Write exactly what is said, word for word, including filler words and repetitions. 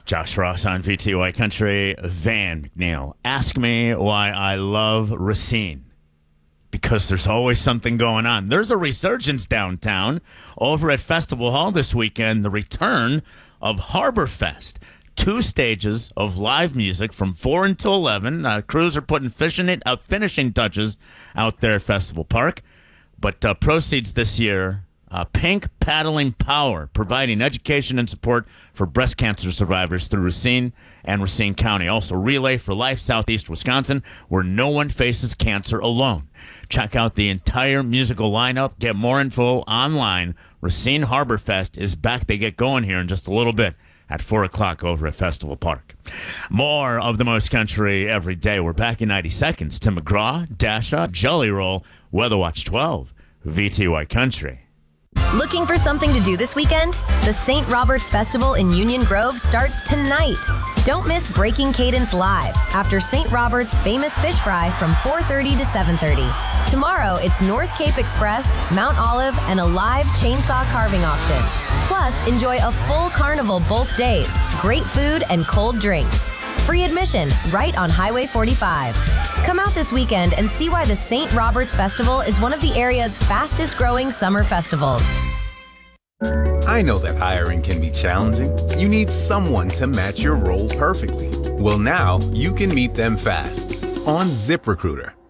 Josh Ross on V T Y Country. Van McNeil. Ask me why I love Racine. Because there's always something going on. There's a resurgence downtown over at Festival Hall this weekend. The return of Harbor Fest. Two stages of live music from four until eleven. Uh, crews are putting fishing it, uh, finishing touches out there at Festival Park. But uh, proceeds this year, uh, Pink Paddling Power, providing education and support for breast cancer survivors through Racine and Racine County. Also, Relay for Life, Southeast Wisconsin, where no one faces cancer alone. Check out the entire musical lineup. Get more info online. Racine Harbor Fest is back. They get going here in just a little bit at four o'clock over at Festival Park. More of the most country every day. We're back in ninety seconds. Tim McGraw, Dasha, Jelly Roll, Weather Watch twelve, V T Y Country. Looking for something to do this weekend? The Saint Robert's Festival in Union Grove starts tonight. Don't miss Breaking Cadence Live after Saint Robert's famous fish fry from four thirty to seven thirty. Tomorrow, it's North Cape Express, Mount Olive, and a live chainsaw carving auction. Plus, enjoy a full carnival both days, great food and cold drinks. Free admission right on Highway forty-five. Come out this weekend and see why the Saint Robert's Festival is one of the area's fastest growing summer festivals. I know that hiring can be challenging. You need someone to match your role perfectly. Well, now you can meet them fast on ZipRecruiter.